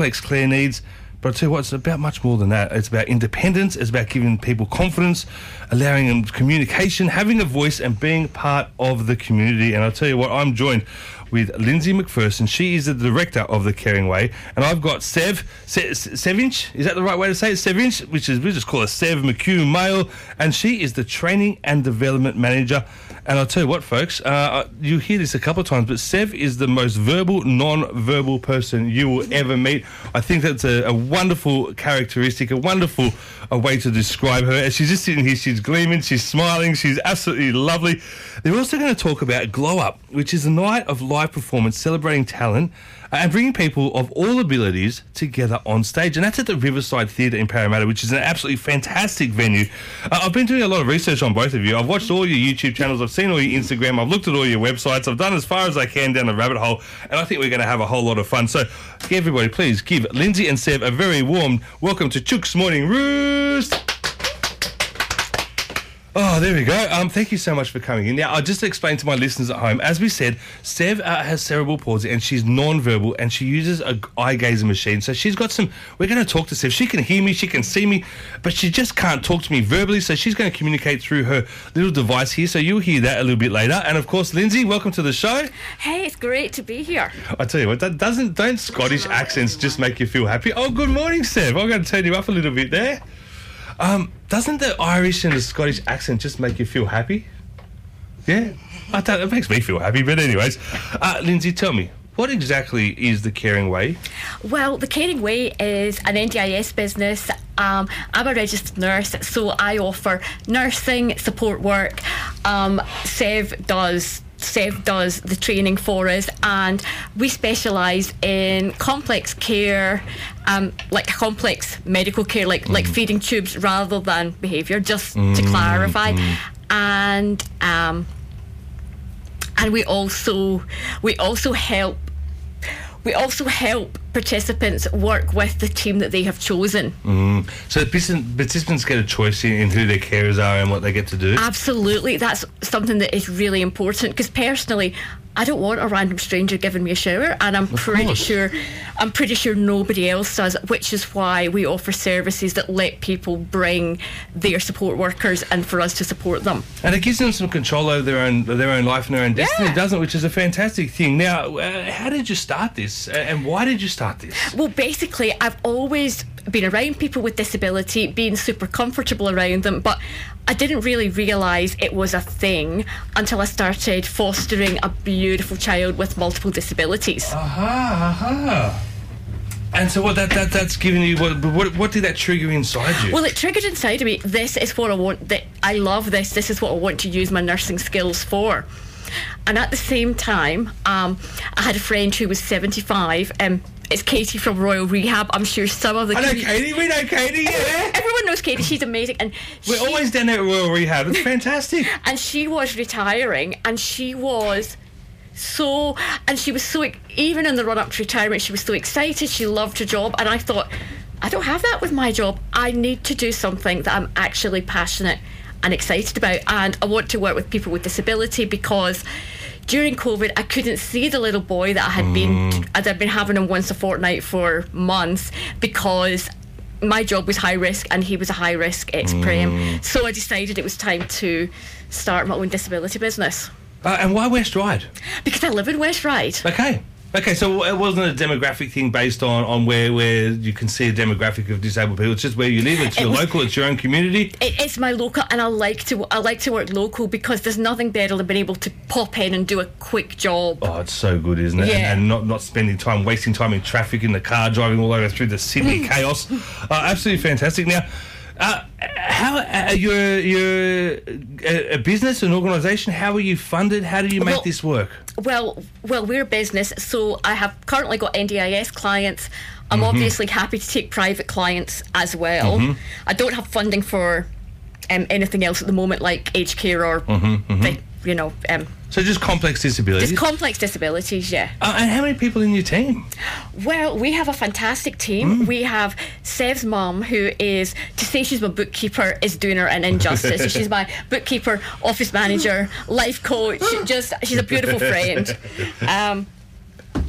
Claire needs. But I'll tell you what, it's about much more than that. It's about independence. It's about giving people confidence, allowing them communication, having a voice and being part of the community. And I'll tell you what, I'm joined with Lindsay McPherson. She is the director of the Caring Way. And I've got Sevinch, is that the right way to say it? Sevinch, which is, we just call her Sev McHugh Male. And she is the training and development manager. And I'll tell you what, folks, you hear this a couple of times, but Sev is the most verbal, non-verbal person you will ever meet. I think that's a wonderful characteristic, a wonderful way to describe her. As she's just sitting here, she's gleaming, she's smiling, she's absolutely lovely. They're also going to talk about Glow Up, which is a night of live performance celebrating talent and bringing people of all abilities together on stage. And that's at the Riverside Theatre in Parramatta, which is an absolutely fantastic venue. I've been doing a lot of research on both of you. I've watched all your YouTube channels. I've seen all your Instagram. I've looked at all your websites. I've done as far as I can down the rabbit hole. And I think we're going to have a whole lot of fun. So, everybody, please give Lindsay and Sev a very warm welcome to Chook's Morning Roost. Oh, there we go. Thank you so much for coming in. Now, I'll just explain to my listeners at home. As we said, Sev has cerebral palsy and she's non-verbal and she uses an eye gazer machine. So she's got some... We're going to talk to Sev. She can hear me, she can see me, but she just can't talk to me verbally. So she's going to communicate through her little device here. So you'll hear that a little bit later. And, of course, Lindsay, welcome to the show. Hey, it's great to be here. I tell you what, don't Scottish accents just make you feel happy? Oh, good morning, Sev. I'm going to turn you up a little bit there. Doesn't the Irish and the Scottish accent just make you feel happy? Yeah? It makes me feel happy, but anyways. Lindsay, tell me, what exactly is the Caring Way? Well, the Caring Way is an NDIS business. I'm a registered nurse, so I offer nursing, support work. Sev does the training for us, and we specialise in complex care, like complex medical care, like feeding tubes rather than behaviour, just to clarify. And we also help participants work with the team that they have chosen. So participants get a choice in who their carers are and what they get to do? Absolutely. That's something that is really important, because personally, I don't want a random stranger giving me a shower, and I'm pretty sure nobody else does, which is why we offer services that let people bring their support workers and for us to support them. And it gives them some control over their own life and their own destiny, doesn't it? Which is a fantastic thing. Now, how did you start this, and why did you start this? Well, basically, I've always been around people with disability, being super comfortable around them, but I didn't really realise it was a thing until I started fostering a beautiful child with multiple disabilities. And so what that's given you, what did that trigger inside you? Well, it triggered inside of me, this is what I want, I love this is what I want to use my nursing skills for. And at the same time, I had a friend who was 75, it's Katie from Royal Rehab. I'm sure some of the... I know Katie, we know Katie, yeah. Everyone knows Katie, she's amazing. And we're always down there at Royal Rehab, it's fantastic. And she was retiring, and she was so... Even in the run-up to retirement, she was so excited, she loved her job, and I thought, I don't have that with my job. I need to do something that I'm actually passionate and excited about, and I want to work with people with disability, because during COVID I couldn't see the little boy that I'd been having him once a fortnight for months, because my job was high risk and he was a high risk ex-prem. So I decided it was time to start my own disability business. And why West Ryde? Because I live in West Ryde. Okay, so it wasn't a demographic thing based on where you can see a demographic of disabled people. It's just where you live. It's your local. It's your own community. It's my local, and I like to work local, because there's nothing better than being able to pop in and do a quick job. Oh, it's so good, isn't it? Yeah. And not wasting time in traffic, in the car, driving all over through the Sydney chaos. Absolutely fantastic. Now, how you're a business, an organisation? How are you funded? How do you make this work? Well, we're a business, so I have currently got NDIS clients. I'm obviously happy to take private clients as well. I don't have funding for anything else at the moment, like aged care or so just complex disabilities? Just complex disabilities, yeah. And how many people in your team? Well, we have a fantastic team. We have Sev's mum, who is, to say she's my bookkeeper is doing her an injustice. So she's my bookkeeper, office manager, life coach. She's a beautiful friend.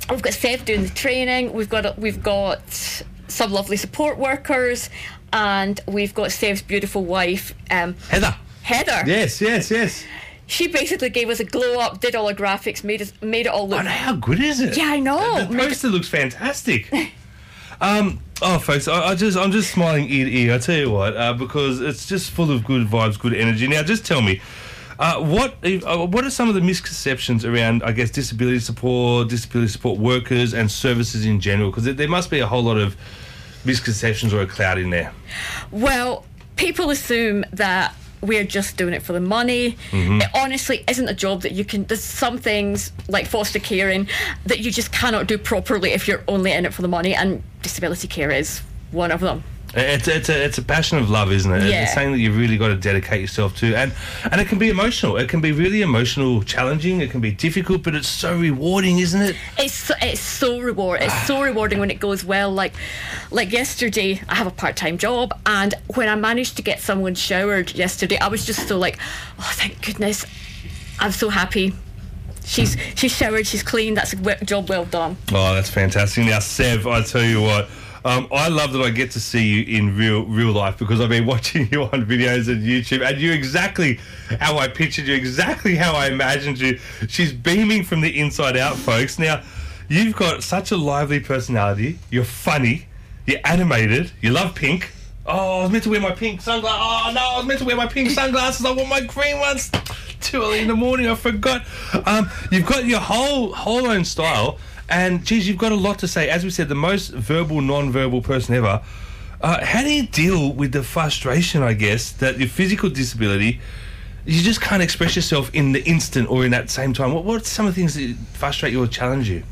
we've got Sev doing the training. We've got some lovely support workers, and we've got Sev's beautiful wife, Heather. Yes. She basically gave us a glow up, did all our graphics, made it all look. I know, how good is it? Yeah, I know. The poster looks fantastic. Folks, I'm just smiling ear to ear. I tell you what, because it's just full of good vibes, good energy. Now, just tell me, what are some of the misconceptions around, I guess, disability support workers, and services in general? Because there must be a whole lot of misconceptions or a cloud in there. Well, people assume that we're just doing it for the money. It honestly isn't a job that you can. There's some things like foster caring that you just cannot do properly if you're only in it for the money, and disability care is one of them. It's a passion of love, isn't it? Yeah. It's something that you've really got to dedicate yourself to, and it can be emotional. It can be really emotional, challenging. It can be difficult, but it's so rewarding, isn't it? It's so rewarding. It's so rewarding when it goes well. Like yesterday, I have a part-time job, and when I managed to get someone showered yesterday, I was just so like, oh, thank goodness, I'm so happy. She's showered, she's clean. That's a job well done. Oh, that's fantastic. Now, Sev, I tell you what. I love that I get to see you in real life, because I've been watching you on videos on YouTube, and you're exactly how I pictured you, exactly how I imagined you. She's beaming from the inside out, folks. Now, you've got such a lively personality. You're funny. You're animated. You love pink. Oh, I was meant to wear my pink sunglasses. Oh, no, I was meant to wear my pink sunglasses. I want my green ones. Too early in the morning, I forgot. You've got your whole own style. And, geez, you've got a lot to say. As we said, the most verbal, non-verbal person ever. How do you deal with the frustration, I guess, that your physical disability, you just can't express yourself in the instant or in that same time? What are some of the things that frustrate you or challenge you?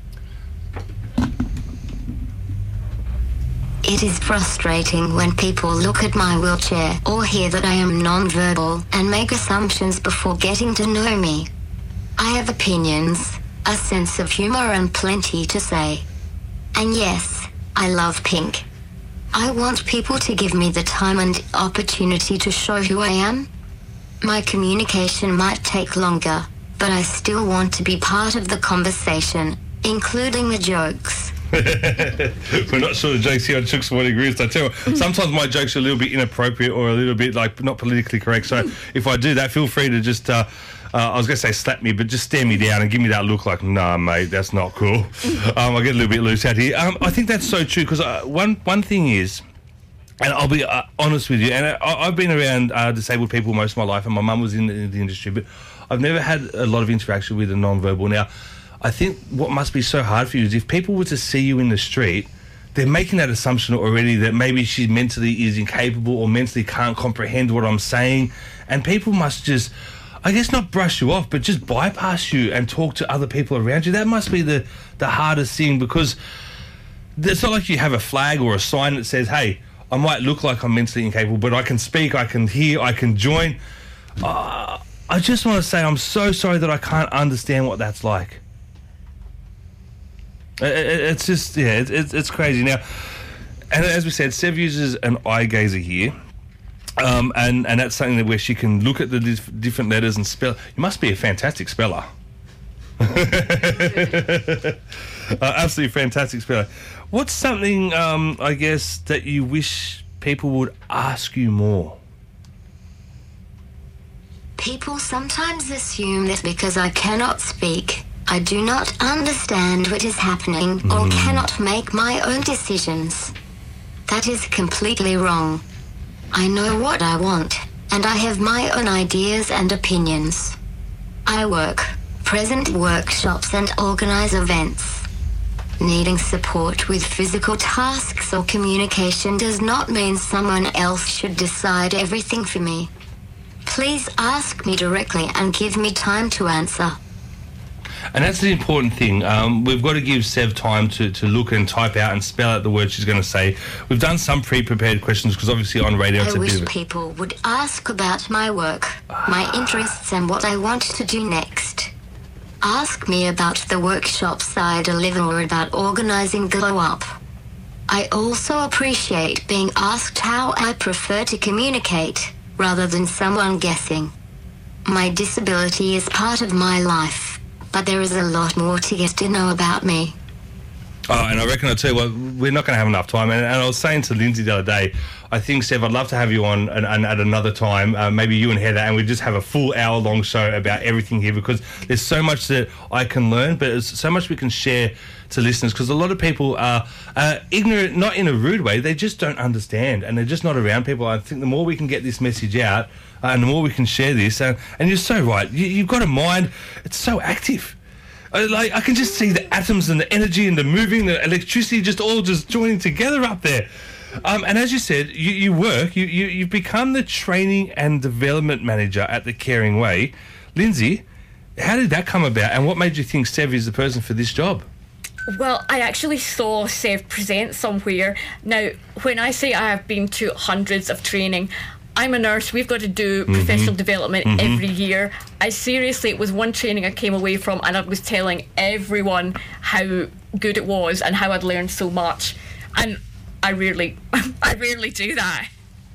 It is frustrating when people look at my wheelchair or hear that I am non-verbal and make assumptions before getting to know me. I have opinions, a sense of humor, and plenty to say. And yes, I love pink. I want people to give me the time and opportunity to show who I am. My communication might take longer, but I still want to be part of the conversation, including the jokes. We're not sure the jokes here on Chooks Morning Roost. I tell you, sometimes my jokes are a little bit inappropriate or a little bit like not politically correct. So if I do that, feel free to just I was going to say slap me, but just stare me down and give me that look like, nah, mate, that's not cool. I get a little bit loose out here. I think that's so true, because one thing is, and I'll be honest with you, and I've been around disabled people most of my life, and my mum was in the industry, but I've never had a lot of interaction with a non-verbal. Now, I think what must be so hard for you is if people were to see you in the street, they're making that assumption already that maybe she mentally is incapable or mentally can't comprehend what I'm saying, and people must just, I guess, not brush you off, but just bypass you and talk to other people around you. That must be the hardest thing, because it's not like you have a flag or a sign that says, hey, I might look like I'm mentally incapable, but I can speak, I can hear, I can join. I just want to say I'm so sorry that I can't understand what that's like. It's just, yeah, it's crazy. Now, and as we said, Sev uses an eye gazer here. And that's something that where she can look at the different letters and spell. You must be a fantastic speller. Absolutely fantastic speller. What's something, I guess, that you wish people would ask you more? People sometimes assume that because I cannot speak, I do not understand what is happening or cannot make my own decisions. That is completely wrong. I know what I want, and I have my own ideas and opinions. I present workshops and organize events. Needing support with physical tasks or communication does not mean someone else should decide everything for me. Please ask me directly and give me time to answer. And that's the important thing. We've got to give Sev time to look and type out and spell out the words she's going to say. We've done some pre-prepared questions because obviously on radio it's a bit of... I wish people would ask about my work, my interests and what I want to do next. Ask me about the workshops I deliver or about organising Glow Up. I also appreciate being asked how I prefer to communicate rather than someone guessing. My disability is part of my life. but there is a lot more to get to know about me. Oh, and I reckon I'll tell you what, we're not going to have enough time. And I was saying to Lindsay the other day, I think, Sev, I'd love to have you on and at another time, maybe you and Heather, and we just have a full hour-long show about everything here, because there's so much that I can learn, but there's so much we can share to listeners, because a lot of people are ignorant, not in a rude way, they just don't understand, and they're just not around people. I think the more we can get this message out, and the more we can share this, and you're so right, you've got a mind, it's so active. I can just see the atoms and the energy and the moving, the electricity just all just joining together up there. And as you said, you've become the training and development manager at the Caring Way. Lindsay, how did that come about, and what made you think Sev is the person for this job? Well, I actually saw Sev present somewhere. Now, when I say I have been to hundreds of training, I'm a nurse. We've got to do professional development every year. It was one training I came away from, and I was telling everyone how good it was and how I'd learned so much. And I rarely do that.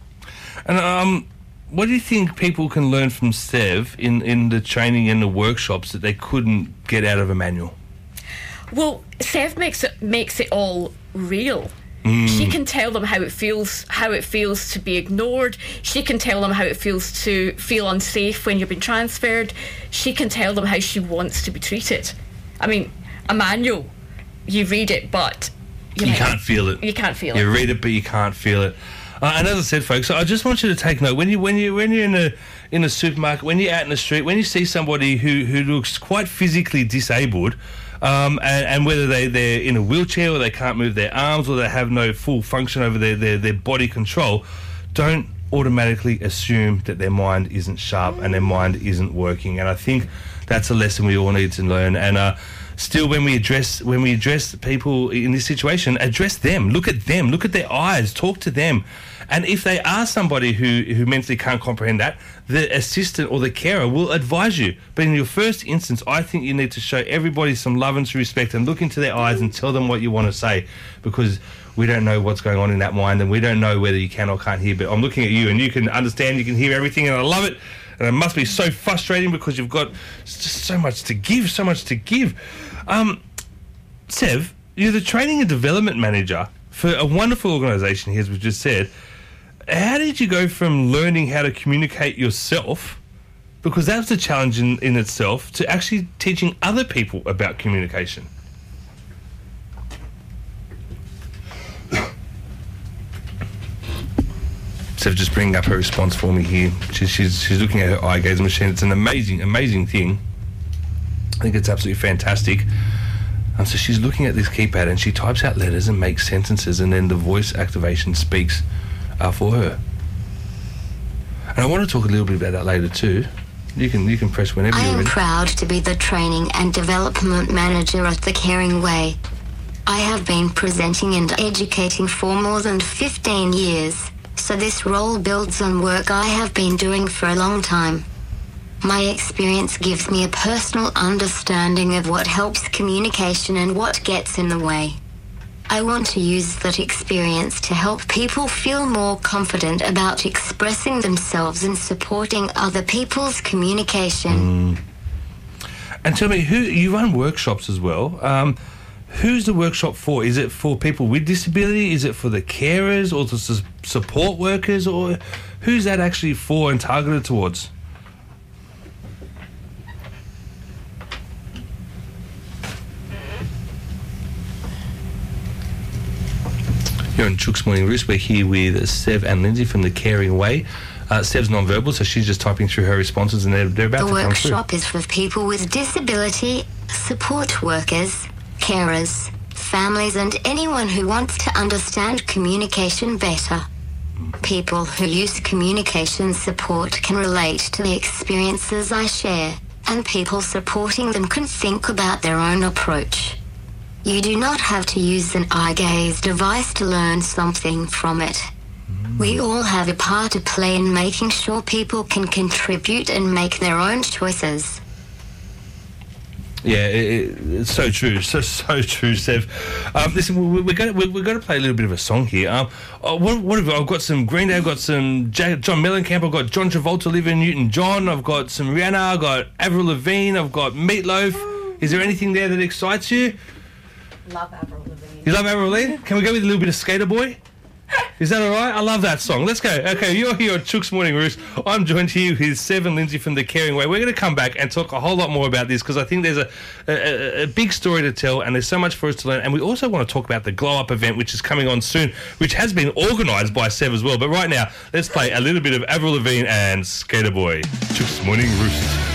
And what do you think people can learn from Sev in the training and the workshops that they couldn't get out of a manual? Well, Sev makes it all real. She can tell them how it feels to be ignored. She can tell them how it feels to feel unsafe when you've been transferred. She can tell them how she wants to be treated. I mean, a manual, you read it, but you can't feel it. You can't feel it. You read it, but you can't feel it. And as I said, folks, I just want you to take note when you're in a supermarket, when you're out in the street, when you see somebody who looks quite physically disabled. And whether they're in a wheelchair, or they can't move their arms, or they have no full function over their body control, don't automatically assume that their mind isn't sharp and their mind isn't working. And I think that's a lesson we all need to learn. And still, when we address people in this situation, address them, look at their eyes, talk to them. And if they are somebody who mentally can't comprehend that, the assistant or the carer will advise you. But in your first instance, I think you need to show everybody some love and some respect and look into their eyes and tell them what you want to say, because we don't know what's going on in that mind, and we don't know whether you can or can't hear. But I'm looking at you, and you can understand, you can hear everything, and I love it. And it must be so frustrating because you've got just so much to give. Sev, you're the training and development manager for a wonderful organisation here, as we've just said. How did you go from learning how to communicate yourself, because that's a challenge in itself, to actually teaching other people about communication? So just bringing up her response for me here. She's looking at her eye gaze machine. It's an amazing thing. I think it's absolutely fantastic. So she's looking at this keypad and she types out letters and makes sentences, and then the voice activation speaks for her. And I want to talk a little bit about that later too. You can press whenever you're ready. I am proud to be the training and development manager at the Caring Way. I have been presenting and educating for more than 15 years, so this role builds on work I have been doing for a long time. My experience gives me a personal understanding of what helps communication and what gets in the way. I want to use that experience to help people feel more confident about expressing themselves and supporting other people's communication. And tell me, you run workshops as well. Who's the workshop for? Is it for people with disability? Is it for the carers or the support workers? Or who's that actually for and targeted towards? Here on Chook's Morning Roost, we're here with Sev and Lindsay from the Caring Way. Sev's non-verbal, so she's just typing through her responses, and they're about to come through. The workshop is for people with disability, support workers, carers, families, and anyone who wants to understand communication better. People who use communication support can relate to the experiences I share, and people supporting them can think about their own approach. You do not have to use an eye gaze device to learn something from it. We all have a part to play in making sure people can contribute and make their own choices. Yeah, it's so true, so true, Sev. Listen, we're going to play a little bit of a song here. What have I've got some Green Day, I've got some John Mellencamp, I've got John Travolta, Olivia Newton-John, I've got some Rihanna, I've got Avril Lavigne, I've got Meatloaf. Is there anything there that excites you? Love Avril Lavigne. You love Avril Lavigne? Can we go with a little bit of Skater Boy? Is that all right? I love that song. Let's go. Okay, you're here on Chook's Morning Roost. I'm joined here with Seven Lindsay from The Caring Way. We're going to come back and talk a whole lot more about this because I think there's a big story to tell and there's so much for us to learn. And we also want to talk about the Glow Up event, which is coming on soon, which has been organised by Sev as well. But right now, let's play a little bit of Avril Lavigne and Skater Boy. Chook's Morning Roost.